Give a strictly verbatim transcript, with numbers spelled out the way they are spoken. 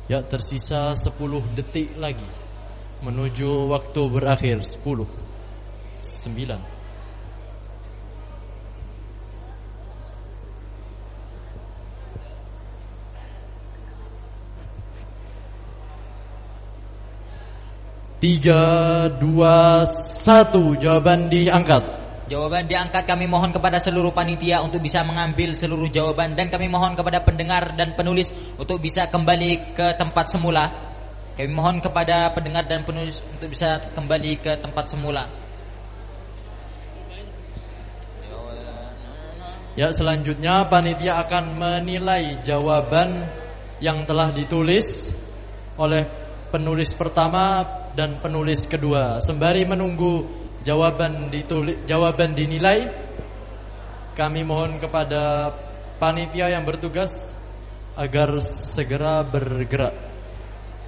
Ya, tersisa sepuluh detik lagi menuju waktu berakhir. Sepuluh, sembilan, tiga, dua, satu. Jawaban diangkat. Jawaban diangkat. Kami mohon kepada seluruh panitia untuk bisa mengambil seluruh jawaban, dan kami mohon kepada pendengar dan penulis untuk bisa kembali ke tempat semula. Kami mohon kepada pendengar dan penulis untuk bisa kembali ke tempat semula. Ya, selanjutnya panitia akan menilai jawaban yang telah ditulis oleh penulis pertama dan penulis kedua. Sembari menunggu jawaban ditulis, jawaban dinilai, kami mohon kepada panitia yang bertugas agar segera bergerak.